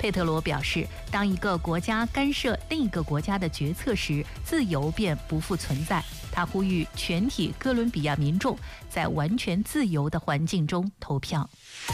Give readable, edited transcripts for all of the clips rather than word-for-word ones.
佩特罗表示，当一个国家干涉另一个国家的决策时，自由便不复存在。他呼吁全体哥伦比亚民众在完全自由的环境中投票。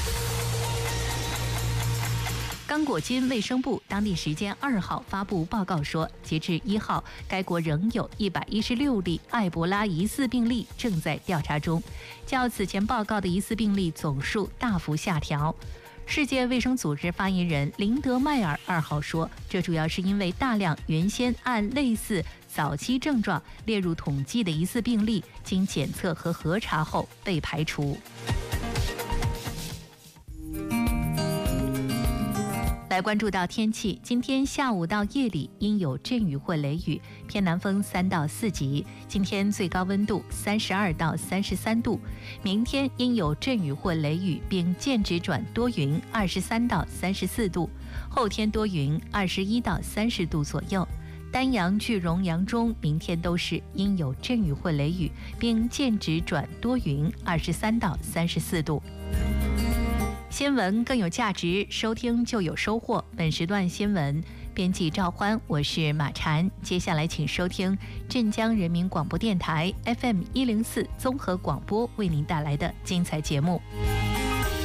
刚果金卫生部当地时间2号发布报告说，截至1号，该国仍有116例埃博拉疑似病例正在调查中，较此前报告的疑似病例总数大幅下调。世界卫生组织发言人林德迈尔2号说，这主要是因为大量原先按类似早期症状列入统计的疑似病例，经检测和核查后被排除。来关注到天气，今天下午到夜里阴有阵雨或雷雨，偏南风3到4级。今天最高温度32到33度，明天阴有阵雨或雷雨，并间止转多云，23到34度。后天多云，21到30度左右。丹阳、句容、扬中明天都是阴有阵雨或雷雨，并间止转多云，23到34度。新闻更有价值，收听就有收获。本时段新闻编辑赵欢，我是马婵。接下来请收听镇江人民广播电台 FM104综合广播为您带来的精彩节目。